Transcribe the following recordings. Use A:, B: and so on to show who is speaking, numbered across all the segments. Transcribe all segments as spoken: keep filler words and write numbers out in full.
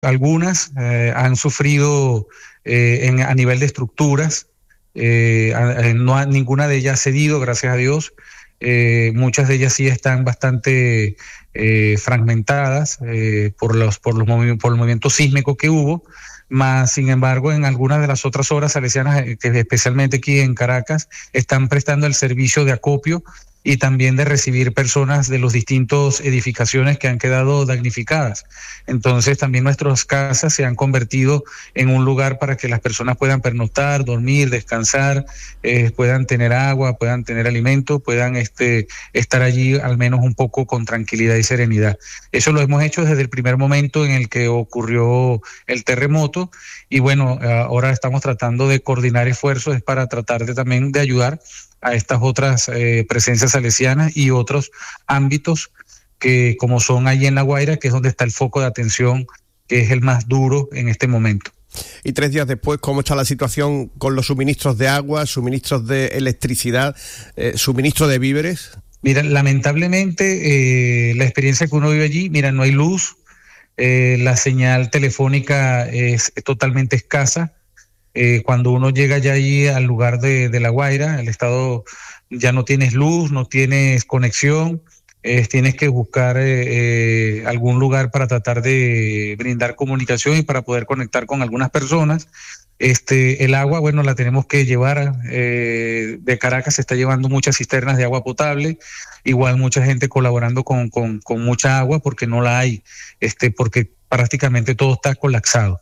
A: algunas eh, han sufrido eh, en, a nivel de estructuras, eh, a, no ha, ninguna de ellas ha cedido, gracias a Dios. Eh, muchas de ellas sí están bastante eh, fragmentadas eh, por, los, por, los movi- por el movimiento sísmico que hubo, más sin embargo en algunas de las otras obras salesianas, eh, que especialmente aquí en Caracas, están prestando el servicio de acopio y también de recibir personas de las distintas edificaciones que han quedado damnificadas. Entonces también nuestras casas se han convertido en un lugar para que las personas puedan pernoctar, dormir, descansar, eh, puedan tener agua, puedan tener alimento, puedan este, estar allí al menos un poco con tranquilidad y serenidad. Eso lo hemos hecho desde el primer momento en el que ocurrió el terremoto y bueno, ahora estamos tratando de coordinar esfuerzos para tratar de también de ayudar a estas otras eh, presencias salesianas y otros ámbitos que como son allí en La Guaira, que es donde está el foco de atención, que es el más duro en este momento.
B: Y tres días después, ¿cómo está la situación con los suministros de agua, suministros de electricidad, eh, suministro de víveres?
A: Mira, lamentablemente eh, la experiencia que uno vive allí, mira, no hay luz, eh, la señal telefónica es, es totalmente escasa. Eh, cuando uno llega ya allí al lugar de, de La Guaira, el estado ya no tienes luz, no tienes conexión, eh, tienes que buscar eh, eh, algún lugar para tratar de brindar comunicación y para poder conectar con algunas personas. Este, el agua, bueno, la tenemos que llevar, eh, de Caracas se está llevando muchas cisternas de agua potable, igual mucha gente colaborando con, con, con mucha agua porque no la hay, este, porque prácticamente todo está colapsado.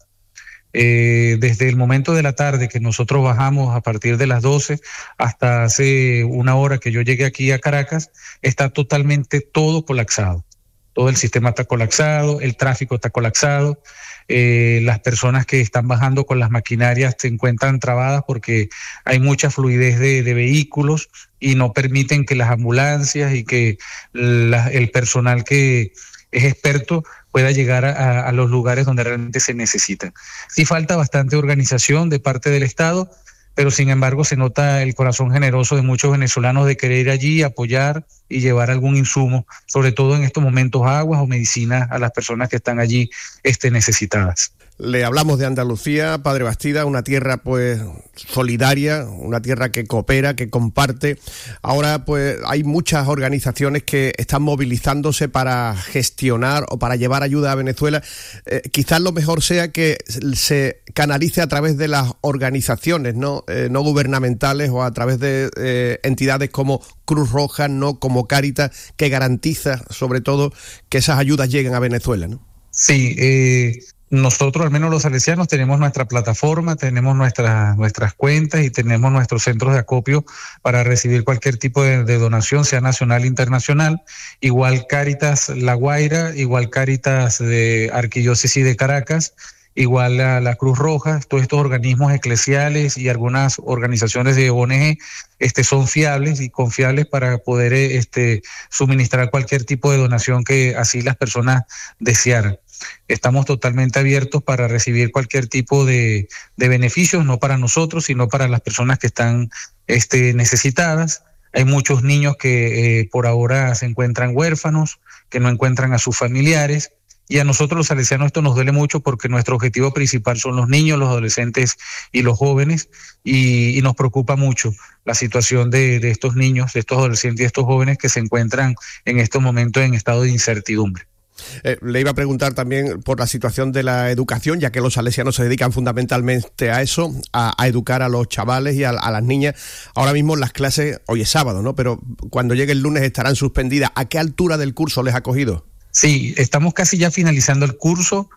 A: Eh, desde el momento de la tarde que nosotros bajamos a partir de las doce hasta hace una hora que yo llegué aquí a Caracas, está totalmente todo colapsado. Todo el sistema está colapsado, el tráfico está colapsado, eh, las personas que están bajando con las maquinarias se encuentran trabadas porque hay mucha fluidez de, de vehículos y no permiten que las ambulancias y que la, el personal que es experto pueda llegar a, a los lugares donde realmente se necesitan. Sí falta bastante organización de parte del Estado, pero sin embargo se nota el corazón generoso de muchos venezolanos de querer ir allí, apoyar y llevar algún insumo, sobre todo en estos momentos aguas o medicinas a las personas que están allí este, necesitadas.
B: Le hablamos de Andalucía, Padre Bastida, una tierra pues solidaria, una tierra que coopera, que comparte. Ahora pues hay muchas organizaciones que están movilizándose para gestionar o para llevar ayuda a Venezuela. Eh, quizás lo mejor sea que se canalice a través de las organizaciones no, eh, no gubernamentales o a través de eh, entidades como Cruz Roja, no como Cáritas, que garantiza sobre todo que esas ayudas lleguen a Venezuela, ¿no?
A: Sí, eh... nosotros, al menos los salesianos, tenemos nuestra plataforma, tenemos nuestras nuestras cuentas y tenemos nuestros centros de acopio para recibir cualquier tipo de, de donación, sea nacional e internacional. Igual Cáritas La Guaira, igual Cáritas de Arquidiócesis de Caracas, igual la, la Cruz Roja, todos estos organismos eclesiales y algunas organizaciones de O N G este, son fiables y confiables para poder este, suministrar cualquier tipo de donación que así las personas desearan. Estamos totalmente abiertos para recibir cualquier tipo de, de beneficios, no para nosotros, sino para las personas que están este, necesitadas. Hay muchos niños que eh, por ahora se encuentran huérfanos, que no encuentran a sus familiares, y a nosotros los salesianos esto nos duele mucho porque nuestro objetivo principal son los niños, los adolescentes y los jóvenes, y, y nos preocupa mucho la situación de, de estos niños, de estos adolescentes y estos jóvenes que se encuentran en estos momentos en estado de incertidumbre.
B: Eh, le iba a preguntar también por la situación de la educación, ya que los salesianos se dedican fundamentalmente a eso, a, a educar a los chavales y a, a las niñas. Ahora mismo las clases, hoy es sábado, ¿no? Pero cuando llegue el lunes estarán suspendidas. ¿A qué altura del curso les ha cogido?
A: Sí, estamos casi ya finalizando el curso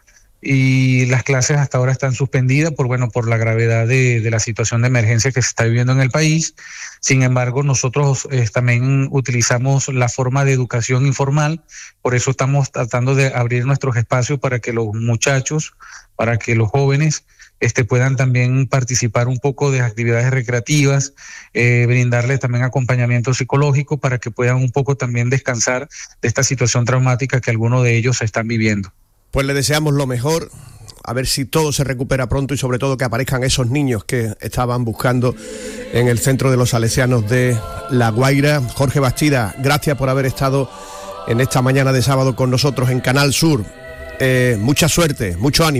A: y las clases hasta ahora están suspendidas por, bueno, por la gravedad de, de la situación de emergencia que se está viviendo en el país. Sin embargo, nosotros eh, también utilizamos la forma de educación informal, por eso estamos tratando de abrir nuestros espacios para que los muchachos, para que los jóvenes este, puedan también participar un poco de actividades recreativas, eh, brindarles también acompañamiento psicológico para que puedan un poco también descansar de esta situación traumática que algunos de ellos están viviendo.
B: Pues le deseamos lo mejor, a ver si todo se recupera pronto y sobre todo que aparezcan esos niños que estaban buscando en el centro de los salesianos de La Guaira. Jorge Bastida, gracias por haber estado en esta mañana de sábado con nosotros en Canal Sur. eh, mucha suerte, mucho ánimo.